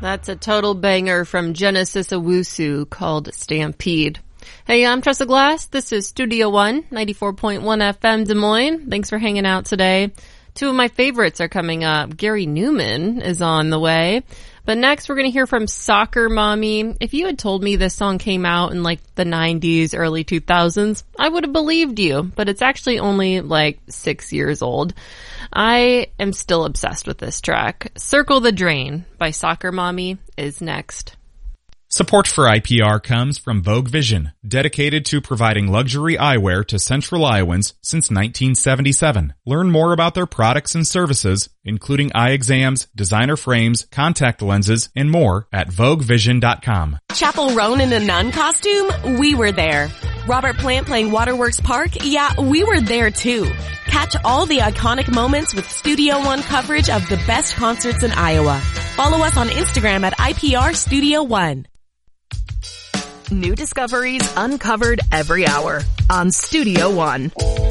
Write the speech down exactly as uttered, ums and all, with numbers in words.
That's a total banger from Genesis Owusu called Stampede. Hey, I'm Tressa Glass. This is Studio One, ninety-four point one F M Des Moines. Thanks for hanging out today. Two of my favorites are coming up. Gary Newman is on the way. But next, we're going to hear from Soccer Mommy. If you had told me this song came out in like the nineties, early two thousands, I would have believed you. But it's actually only like six years old. I am still obsessed with this track. Circle the Drain by Soccer Mommy is next. Support for I P R comes from Vogue Vision, dedicated to providing luxury eyewear to Central Iowans since nineteen seventy-seven. Learn more about their products and services, including eye exams, designer frames, contact lenses, and more at vogue vision dot com. Chapel Roan in a nun costume? We were there. Robert Plant playing Waterworks Park? Yeah, we were there too. Catch all the iconic moments with Studio One coverage of the best concerts in Iowa. Follow us on Instagram at I P R Studio One. New discoveries uncovered every hour on Studio One.